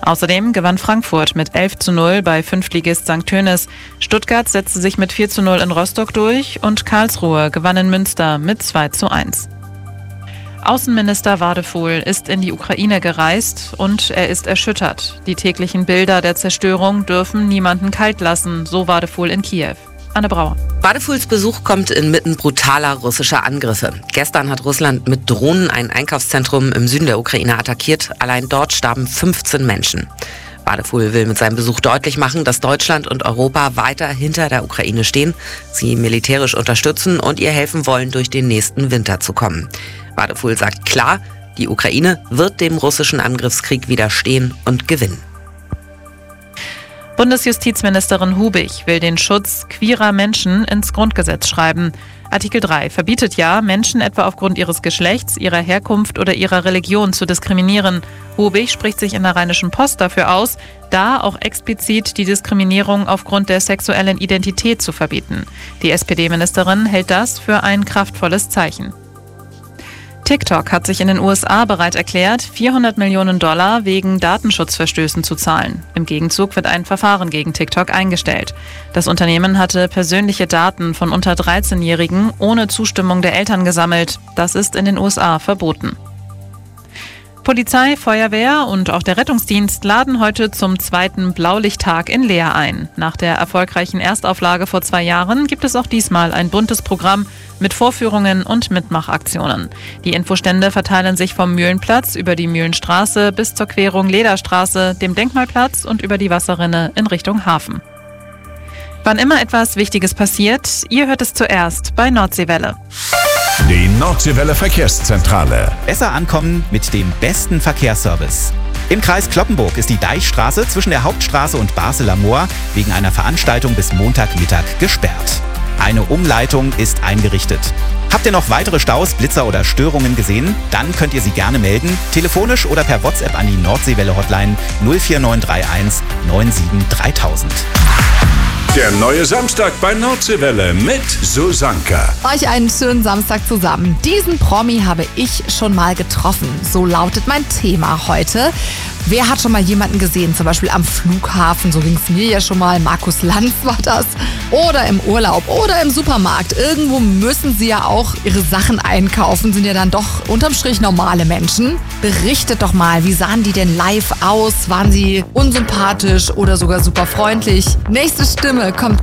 Außerdem gewann Frankfurt mit 11:0 bei Fünftligist St. Tönis. Stuttgart setzte sich mit 4:0 in Rostock durch und Karlsruhe gewann in Münster mit 2:1. Außenminister Wadefuhl ist in die Ukraine gereist und er ist erschüttert. Die täglichen Bilder der Zerstörung dürfen niemanden kalt lassen, so Wadefuhl in Kiew. Anne Brauer. Wadefuhls Besuch kommt inmitten brutaler russischer Angriffe. Gestern hat Russland mit Drohnen ein Einkaufszentrum im Süden der Ukraine attackiert. Allein dort starben 15 Menschen. Wadefuhl will mit seinem Besuch deutlich machen, dass Deutschland und Europa weiter hinter der Ukraine stehen, sie militärisch unterstützen und ihr helfen wollen, durch den nächsten Winter zu kommen. Wadefuhl sagt klar, die Ukraine wird dem russischen Angriffskrieg widerstehen und gewinnen. Bundesjustizministerin Hubig will den Schutz queerer Menschen ins Grundgesetz schreiben. Artikel 3 verbietet ja, Menschen etwa aufgrund ihres Geschlechts, ihrer Herkunft oder ihrer Religion zu diskriminieren. Hubig spricht sich in der Rheinischen Post dafür aus, da auch explizit die Diskriminierung aufgrund der sexuellen Identität zu verbieten. Die SPD-Ministerin hält das für ein kraftvolles Zeichen. TikTok hat sich in den USA bereit erklärt, $400 Millionen wegen Datenschutzverstößen zu zahlen. Im Gegenzug wird ein Verfahren gegen TikTok eingestellt. Das Unternehmen hatte persönliche Daten von unter 13-Jährigen ohne Zustimmung der Eltern gesammelt. Das ist in den USA verboten. Polizei, Feuerwehr und auch der Rettungsdienst laden heute zum 2. Blaulichttag in Leer ein. Nach der erfolgreichen Erstauflage vor 2 Jahren gibt es auch diesmal ein buntes Programm mit Vorführungen und Mitmachaktionen. Die Infostände verteilen sich vom Mühlenplatz über die Mühlenstraße bis zur Querung Lederstraße, dem Denkmalplatz und über die Wasserrinne in Richtung Hafen. Wann immer etwas Wichtiges passiert, ihr hört es zuerst bei Nordseewelle. Die Nordseewelle Verkehrszentrale. Besser ankommen mit dem besten Verkehrsservice. Im Kreis Cloppenburg ist die Deichstraße zwischen der Hauptstraße und Basler Moor wegen einer Veranstaltung bis Montagmittag gesperrt. Eine Umleitung ist eingerichtet. Habt ihr noch weitere Staus, Blitzer oder Störungen gesehen? Dann könnt ihr sie gerne melden, telefonisch oder per WhatsApp an die Nordseewelle-Hotline 04931 97 3000. Der neue Samstag bei Nordseewelle mit Susanka. Euch einen schönen Samstag zusammen. Diesen Promi habe ich schon mal getroffen. So lautet mein Thema heute. Wer hat schon mal jemanden gesehen, zum Beispiel am Flughafen, so ging es mir ja schon mal, Markus Lanz war das, oder im Urlaub oder im Supermarkt. Irgendwo müssen sie ja auch ihre Sachen einkaufen, sind ja dann doch unterm Strich normale Menschen. Berichtet doch mal, wie sahen die denn live aus? Waren sie unsympathisch oder sogar super freundlich? Nächste Stimme kommt